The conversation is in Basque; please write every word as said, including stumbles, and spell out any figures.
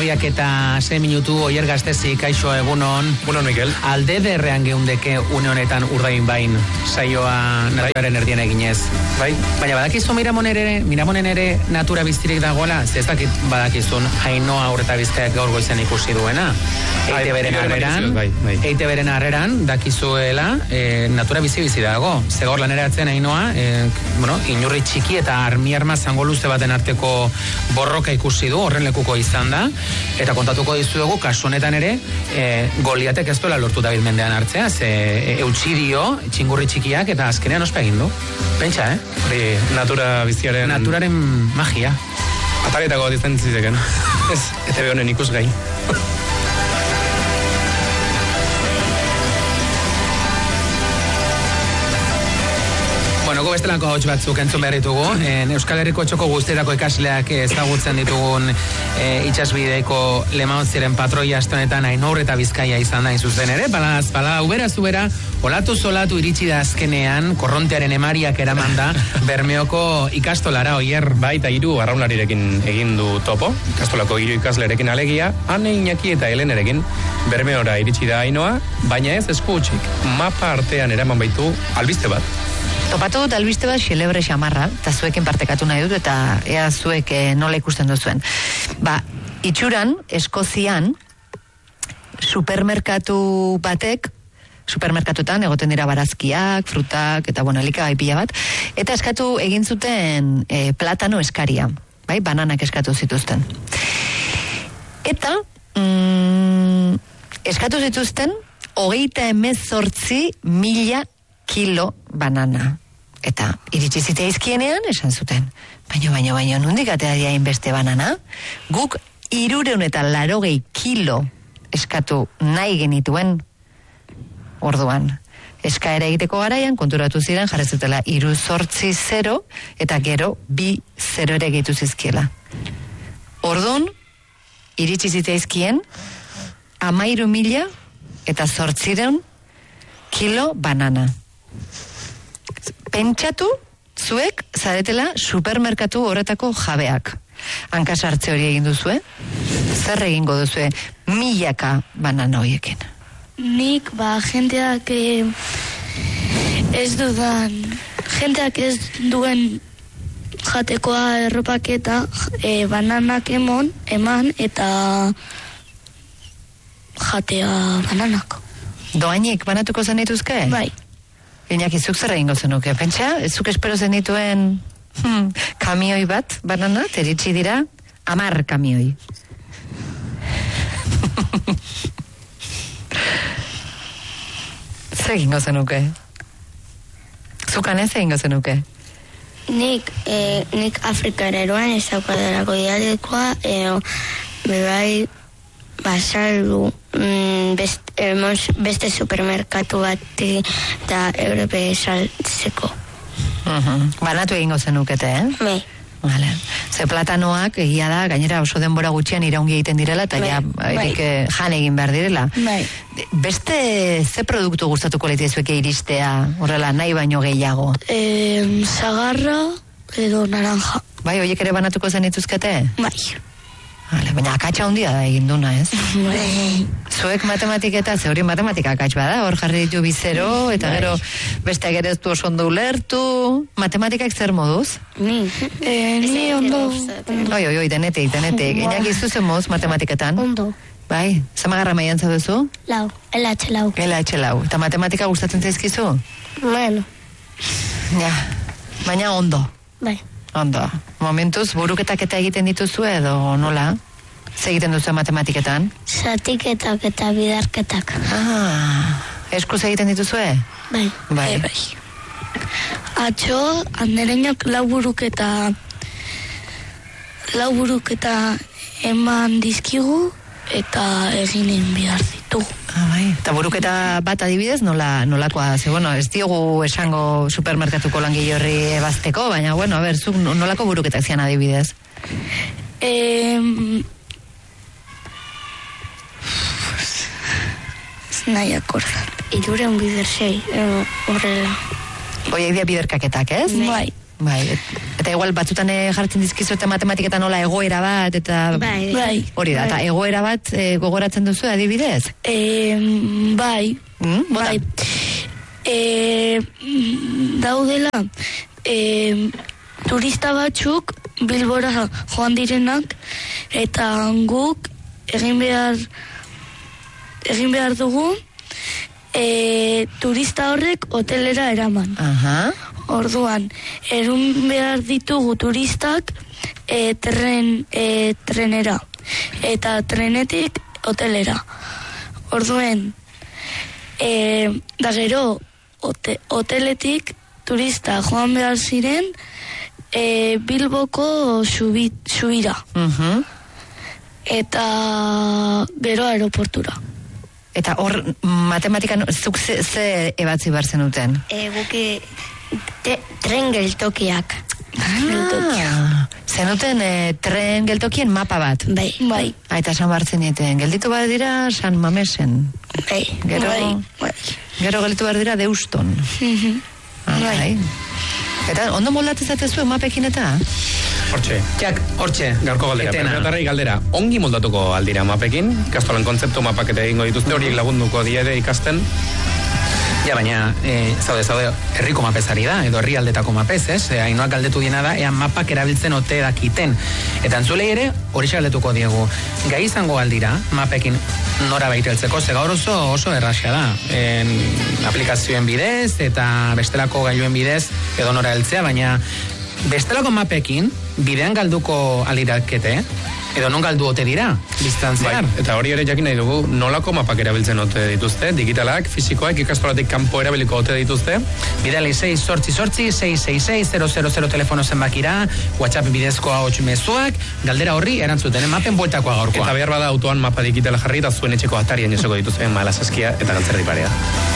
amabiak eta sei minutu, Oier Gaztezi, kaixo egunon. Egunon, Mikel. Alde derrean geundeke une honetan urdain bain saioa naturaren erdian eginez. Bai. Baina badakizu Miramonen ere, Miramonen ere natura biztirik dagoela, ez dakit badakizun Ainhoa Urreta Bizkaiak gaur goizen ikusi duena. Eite beren harreran, bai, bai. eite beren harreran, dakizuela, e, natura bizi-bizi dago. Zegor laneratzen Ainhoa, e, bueno, inurri txiki eta armi arma zango luze baten arteko borroka ikusi du, horren lekuko izan da, eta kontatuko dizuegu, kasu honetan ere, e, Goliatek ez duela lortu David mendean hartzea, ze e, eutxi dio, txingurri txikiak, eta azkenean ospa egin du. Pentsa, eh? Hori, natura biziaren... Naturaren magia. Ataretako dizten zizeken. Ez, E Te Be honen ikusgai. Bueno, gu bestelako hauts batzuk entzun behar ditugu. En Euskal Herriko txoko guztietako ikasleak ezagutzen ditugun e, itxasbideiko Lemaontziren patroia astonetan Ainhoa Urreta Bizkaia izan da zuzen ere. Balaz, bala, ubera zubera, olatu zolatu iritsi da azkenean, korrontearen emariak eraman da Bermeoko ikastolara, Oier. Bai, eta hiru arraunlarirekin egin du topo, ikastolako hiru ikaslerekin alegia, Ane, Iñaki eta Helenerekin Bermeora iritsi da Ainhoa, baina ez esku hutsik, mapa artean eraman baitu albiste bat. Topatu dut albiste bat xelebre xamarra, eta zuekin partekatu nahi dut, eta ea zuek eh, nola ikusten duzuen. Ba, itxuran, Eskozian, supermerkatu batek, supermerkatutan egoten dira barazkiak, frutak, eta bueno, elikagai pila bat, eta eskatu egin zuten eh, platano eskaria, bai, bananak eskatu zituzten. Eta, mm, eskatu zituzten, hogeita hemezortzi mila kilo banana. Eta iritsi zitzaizkienean esan zuten, baino, baino, baino, nondik atea diain beste banana? Guk hirureun eta larogei kilo eskatu nahi genituen orduan. Eskaera egiteko garaian, konturatu ziren, jarri zutela hiru zortzi zero, eta gero bi zero ere gehitu zizkiela. Orduan, iritsi zitzaizkien, amairu mila eta zortzireun kilo banana. Pentsatu, zuek zaretela supermerkatu horretako jabeak. Hankasartze hori egin duzue? Zer egingo duzue milaka banana horiekin? Nik, ba, jenteak eh, ez dudan, jenteak ez duen jatekoa erropaketa eh, bananak emon, eman eta jatea bananak. Doainik banatuko zen dituzke? Bai. Iñaki, zuk zer egingo zenuke, pentsa? Zuk espero zen dituen hmm, kamioi bat, banana, teritsi dira, amar kamioi. Zer egingo zenuke? Zukan ez egingo zenuke? Nik, eh, nik Afrikara eroan ez daukadarako dialdekoa, eh, bebai, basaldu mm, best, eh, beste supermerkatu bat eta Europe saltzeko. Uh-huh. Banatu egingo zenukete, eh? Bai. Vale. Ze platanoak egia da, gainera oso denbora gutxian iraungi egiten direla, eta ja, erik eh, jan egin behar direla. Bai. Beste ze produktu gustatuko leitiezueke iristea, horrela, nahi baino gehiago? E, zagarra edo naranja. Bai, horiek ere banatuko zen dituzkete? Bai. Vale, baina akatsa handia da egin duna, ez? Bai. Zuek matematiketa, ze hori matematika akats bada, hor jarri ditu bizero, eta bai. gero beste gero ez du oso ondo ulertu. Matematikak zer moduz? Ni. E, ni ondo. Oi, oi, oi, denetik, denetik. Iñaki zuzen moduz matematiketan? Ondo. Bai, zamagarra maian zauduzu? Lau, L H lau. L H lau. Eta matematika gustatzen zaizkizu? Bueno. Ja, baina ondo. Bai. Ondo. Momentuz, buruketak eta egiten dituzu edo nola? Ze egiten duzu matematiketan? Zatiketak eta bidarketak. Ah, eskuz egiten dituzue? Bai. Bai. Bai, bai. Atxo, andereñok lau buruketa lau buruketa eman dizkigu eta eginen bihar ditugu. Ah, bai. Eta buruketa bat adibidez, nola, nolakoa, ze, bueno, ez diogu esango supermerkatuko langile horri ebazteko, baina, bueno, a ber, zuk nolako buruketak zian adibidez? Eh, nahi akordat. Irureun bider sei, horrela. Oiek dia biderkaketak, ez? Bai. Bai, et, eta igual batzutan e, jartzen dizkizuete matematiketan nola egoera bat, eta bai, bai. hori da, eta egoera bat e, gogoratzen duzu adibidez? E, bai, Mm, bai. E, daudela, e, turista batzuk Bilbora joan direnak, eta guk egin behar, egin behar dugu, e, turista horrek hotelera eraman. Aha. Orduan, erun behar ditugu turistak e, tren, e, trenera, eta trenetik hotelera. Orduen, e, da gero, hote, hoteletik turista joan behar ziren e, Bilboko subit, subira. Uh-huh. Eta gero aeroportura. Eta hor, matematikan, zuk ze, ze ebatzi behar zenuten? E, guke te, tren geltokiak. Ah, zenuten e, tren geltokien mapa bat. Bai. Bai. Ah, eta San Bartzeneten, gelditu bat dira San Mamesen. Bai. Gero, Bai. Bai. gero gelditu bat dira Deuston. Ah, Bai. bai. Eta ondo moldatzen zatezu mapekin eta? Hortxe. Jak, hortxe, Gaurko galdera, etena. Berriotarrei galdera, ongi moldatuko aldira mapekin, ikastolan kontzeptu mapak eta egingo dituzte, horiek lagunduko diede ikasten. Ja, baina, e, zaude, zaude, herriko mapezari da, edo herrialdetako mapez, ez? E, Ainoak galdetu diena da, ea mapak erabiltzen ote dakiten. Eta entzulei ere, hori galdetuko diegu. Gai izango aldira, mapekin nora baiteltzeko, ze gaur oso, oso errasia da. En, aplikazioen bidez, eta bestelako gailuen bidez, edo nora heltzea, baina bestelako mapekin, bidean galduko alirakete, edo non galdu ote dira, biztan zehar. Bai, eta hori ere jakin nahi dugu, nolako mapak erabiltzen ote dituzte, digitalak, fisikoak, ikastolatik kanpo erabiliko ote dituzte. Bidali sei sortzi sortzi, sei sei sei, zero zero zero telefono zenbakira, WhatsApp bidezkoa hotx mezuak, galdera horri erantzuten, mapen bueltakoa gaurkoa. Eta behar bada autoan mapa digitala jarri, eta zuen etxeko atarian jasoko dituzten mala saskia eta galtzerdi parea.